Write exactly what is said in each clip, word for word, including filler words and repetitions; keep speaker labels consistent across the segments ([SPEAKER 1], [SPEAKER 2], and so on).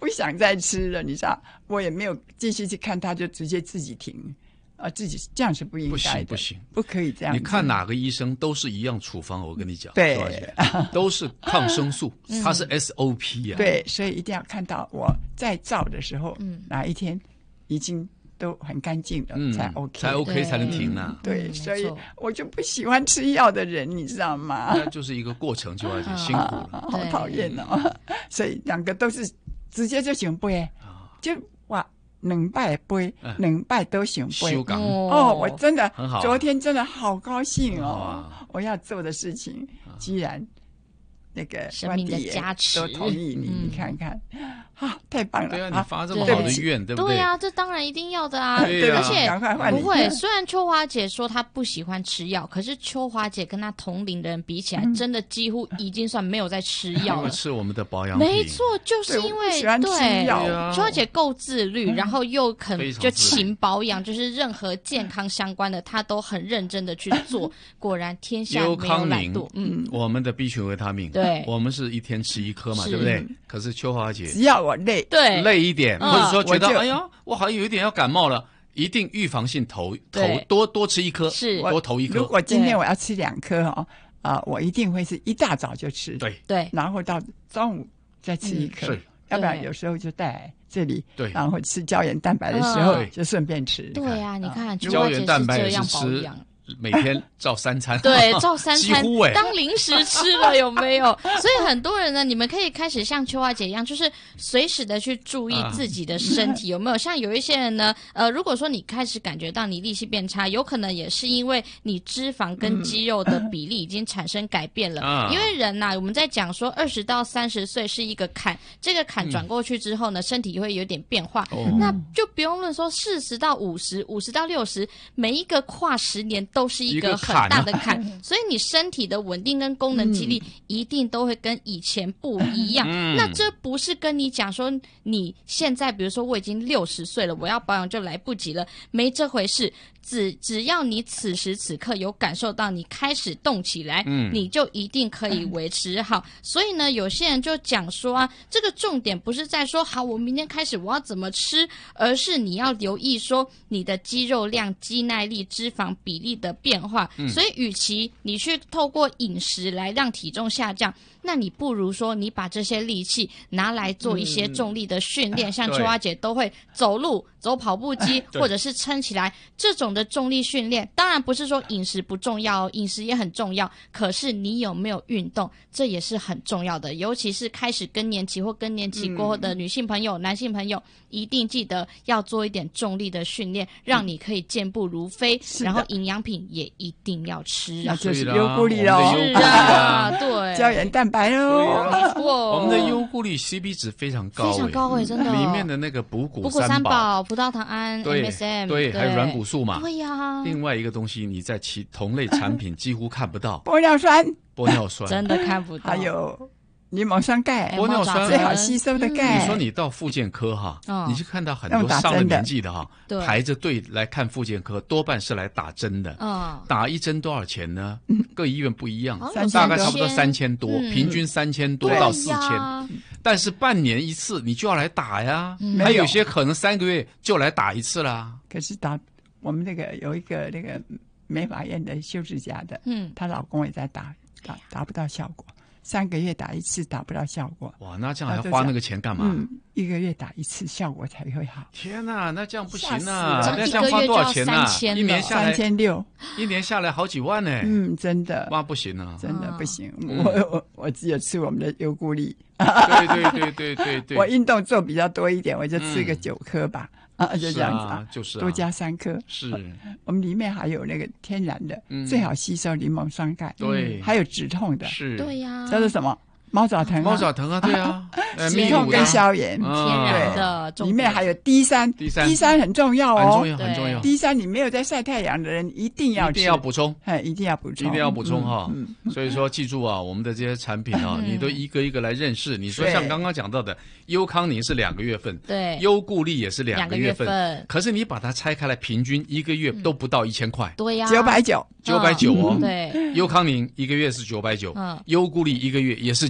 [SPEAKER 1] 不想再吃了，你知道，我也没有继续去看它，就直接自己停。啊，自己这样是不应该的，
[SPEAKER 2] 不行不行，
[SPEAKER 1] 不可以这样子。
[SPEAKER 2] 你看哪个医生都是一样处方，我跟你讲，
[SPEAKER 1] 对，
[SPEAKER 2] 都是抗生素，它是 S O P 啊。
[SPEAKER 1] 对，所以一定要看到我在照的时候，
[SPEAKER 3] 嗯，
[SPEAKER 1] 哪一天已经都很干净了，
[SPEAKER 2] 嗯，
[SPEAKER 1] 才 OK，
[SPEAKER 2] 才 OK 才能停啊。
[SPEAKER 1] 对，所以我就不喜欢吃药的人，你知道吗？
[SPEAKER 2] 那就是一个过程，就要辛苦了，
[SPEAKER 1] 好讨厌哦。所以两个都是直接就行杯，就哇。两拜杯，两拜都行杯哦！我真的，昨天真的好高兴哦！我要做的事情，居然那个
[SPEAKER 3] 生命的加持
[SPEAKER 1] 都同意你，你看看，啊，太棒了！
[SPEAKER 2] 对啊，你发这么好的愿，对不对？
[SPEAKER 3] 对啊，这当然一定要的啊！
[SPEAKER 2] 对啊，
[SPEAKER 3] 而且不会，虽然秋华姐说她不喜欢吃药，可是秋华姐跟她同龄的人比起来，真的几乎已经算没有在吃药了。
[SPEAKER 2] 吃我们的保养品，
[SPEAKER 3] 没错，就是因为对秋华姐够自律，然后又肯就勤保养，就是任何健康相关的，她都很认真的去做。果然天下没有懒惰。嗯，
[SPEAKER 2] 我们的 B 群维他命，
[SPEAKER 3] 对，
[SPEAKER 2] 我们是一天吃一颗嘛，对不对？可是秋华姐
[SPEAKER 1] 只要我累，
[SPEAKER 3] 对
[SPEAKER 2] 累一点，或者说觉得哎呀，我好像有一点要感冒了，一定预防性投投多多吃一颗，
[SPEAKER 3] 是
[SPEAKER 2] 多投一颗。
[SPEAKER 1] 如果今天我要吃两颗哦，啊，我一定会是一大早就吃，
[SPEAKER 2] 对
[SPEAKER 3] 对，
[SPEAKER 1] 然后到中午再吃一颗，要不然有时候就带这里，
[SPEAKER 2] 对，
[SPEAKER 1] 然后吃胶原蛋白的时候就顺便吃。
[SPEAKER 3] 对啊，你看
[SPEAKER 2] 胶原蛋白
[SPEAKER 3] 这样
[SPEAKER 2] 是吃每天照三餐，
[SPEAKER 3] 对，照三餐，
[SPEAKER 2] 几乎哎，
[SPEAKER 3] 当零食吃了有没有？所以很多人呢，你们可以开始像秋华姐一样，就是随时的去注意自己的身体、啊、有没有。像有一些人呢，呃，如果说你开始感觉到你力气变差，有可能也是因为你脂肪跟肌肉的比例已经产生改变了。嗯、因为人呐、啊，我们在讲说二十到三十岁是一个坎，这个坎转过去之后呢，嗯、身体会有点变化。哦、那就不用论说四十到五十、五十到六十，每一个跨十年。都是一个很大的坎，啊、所以你身体的稳定跟功能肌力一定都会跟以前不一样。嗯、那这不是跟你讲说你现在，比如说我已经六十岁了，我要保养就来不及了，没这回事。只只要你此时此刻有感受到你开始动起来，嗯，你就一定可以维持好。所以呢，有些人就讲说啊，这个重点不是在说好我明天开始我要怎么吃，而是你要留意说你的肌肉量、肌耐力、脂肪比例的变化。嗯、所以，与其你去透过饮食来让体重下降，那你不如说你把这些力气拿来做一些重力的训练，嗯、像秋花姐都会走路、走跑步机，或者是撑起来这种的重力训练。当然不是说饮食不重要，饮食也很重要，可是你有没有运动，这也是很重要的。尤其是开始更年期或更年期过后的女性朋友、嗯、男性朋友，一定记得要做一点重力的训练，让你可以健步如飞。然后营养品也一定要吃啊，
[SPEAKER 1] 那就是优固力喽，
[SPEAKER 3] 是啊，对，
[SPEAKER 1] 胶原蛋白喽，
[SPEAKER 3] 没错。
[SPEAKER 2] 我们的优固力 C P 值非常高，
[SPEAKER 3] 非常高诶，真的。
[SPEAKER 2] 里面的那个补骨
[SPEAKER 3] 补骨三宝、葡萄糖胺、M S M，
[SPEAKER 2] 对，还有软骨素嘛，
[SPEAKER 3] 对呀。
[SPEAKER 2] 另外一个东西你在其同类产品几乎看不到，
[SPEAKER 1] 玻尿酸，
[SPEAKER 2] 玻尿酸
[SPEAKER 3] 真的看不到，
[SPEAKER 1] 还有柠檬酸钙，
[SPEAKER 2] 玻尿酸
[SPEAKER 1] 最好吸收的钙。
[SPEAKER 2] 你说你到复健科哈，
[SPEAKER 3] 哦、
[SPEAKER 2] 你就看到很多上了年纪的哈，排着队来看复健科，多半是来打针的。
[SPEAKER 3] 哦、
[SPEAKER 2] 打一针多少钱呢？
[SPEAKER 1] 嗯、
[SPEAKER 2] 各医院不一样，
[SPEAKER 3] 哦、
[SPEAKER 2] 大概差不多三千多，嗯、平均三千多到四千。但是半年一次你就要来打呀，嗯、还有些可能三个月就来打一次啦。
[SPEAKER 1] 可是打我们那个有一个那个美发院的修指甲的，
[SPEAKER 3] 嗯，
[SPEAKER 1] 她老公也在打，打达不到效果。三个月打一次达不到效果，
[SPEAKER 2] 哇，那这样还花那个钱干嘛？
[SPEAKER 1] 嗯，一个月打一次效果才会好。
[SPEAKER 2] 天哪，那这样不行啊！那这样花多少钱啊？一年下来
[SPEAKER 1] 三千六，
[SPEAKER 2] 一年下来好几万呢。
[SPEAKER 1] 嗯，真的，
[SPEAKER 2] 哇，不行啊，
[SPEAKER 1] 真的不行。我我我只有吃我们的优固力。
[SPEAKER 2] 对对对对对对。
[SPEAKER 1] 我运动做比较多一点，我就吃个九颗吧。啊，就这样子啊，
[SPEAKER 2] 就是
[SPEAKER 1] 多加三颗。
[SPEAKER 2] 是，
[SPEAKER 1] 我们里面还有那个天然的，最好吸收柠檬酸钙。
[SPEAKER 2] 对，
[SPEAKER 1] 还有止痛的。
[SPEAKER 2] 是，
[SPEAKER 3] 对呀。
[SPEAKER 1] 叫做什么？猫爪藤，
[SPEAKER 2] 猫爪藤啊，对啊，
[SPEAKER 1] 止痛跟消炎，
[SPEAKER 3] 天然的，
[SPEAKER 1] 里面还有 D 三
[SPEAKER 2] ，D 三
[SPEAKER 1] ，D 三很重要哦，
[SPEAKER 2] 很重要，很重要。
[SPEAKER 1] D 三你没有在晒太阳的人一定要
[SPEAKER 2] 一定要补充，
[SPEAKER 1] 哎，一定要补充，
[SPEAKER 2] 一定要补充哈。所以说，记住啊，我们的这些产品啊，你都一个一个来认识。你说像刚刚讲到的，优康宁是两个月份，
[SPEAKER 3] 对，
[SPEAKER 2] 优固力也是两个月
[SPEAKER 3] 份，
[SPEAKER 2] 可是你把它拆开来，平均一个月都不到一千块，
[SPEAKER 3] 对呀，
[SPEAKER 1] 九百九，
[SPEAKER 2] 九百九哦，
[SPEAKER 3] 对，
[SPEAKER 2] 优康宁一个月是九百九，优固力一个月也是九。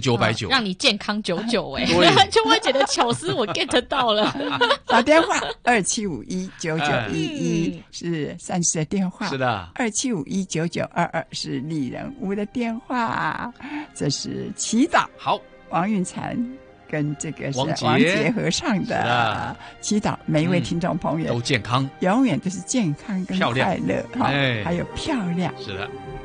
[SPEAKER 2] 九百九，
[SPEAKER 3] 让你健康久久哎。
[SPEAKER 2] 对，
[SPEAKER 3] 秋花姐的巧思我 get 到了。
[SPEAKER 1] 打电话二七五一九九一一是善师的电话，
[SPEAKER 2] 是的，
[SPEAKER 1] 二七五一九九二二是丽人屋的电话。这是祈祷，
[SPEAKER 2] 好，
[SPEAKER 1] 王运禅跟这个是
[SPEAKER 2] 王杰
[SPEAKER 1] 王杰合唱的祈祷，每一位听众朋友、
[SPEAKER 2] 嗯、都健康，
[SPEAKER 1] 永远都是健康跟快乐，
[SPEAKER 2] 哎，
[SPEAKER 1] 还有漂亮。
[SPEAKER 2] 是的。